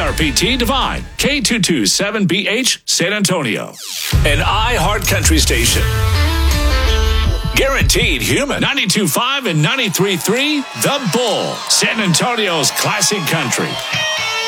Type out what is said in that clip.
KRPT Divine, K227BH San Antonio, an iHeart Country station. Guaranteed human. 92.5 and 93.3 The Bull, San Antonio's classic country.